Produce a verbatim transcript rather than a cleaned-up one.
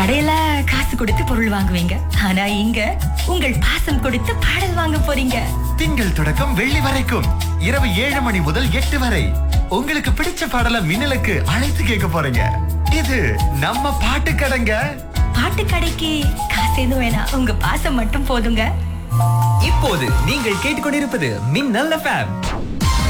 கடையில காசு கொடுத்து பொருள் வாங்குவீங்க, ஆனா இங்க உங்கள் பாசம் கொடுத்து பாடல் வாங்க போறீங்க. திங்கள் தொடக்கம் வெள்ளி வரைக்கும் இரவு ஏழு மணி முதல் எட்டு வரை உங்களுக்கு பிடிச்ச பாடலை மின்னலுக்கு அழைத்து கேட்க போறீங்க. இது நம்ம பாட்டு கடைங்க. பாட்டு கடைக்கு காசு எதுவும் வேணாம், உங்க பாசம் மட்டும் போதுங்க. இப்போது நீங்கள் கேட்டுக்கொண்டிருப்பது மின்னல் எஃப்எம்.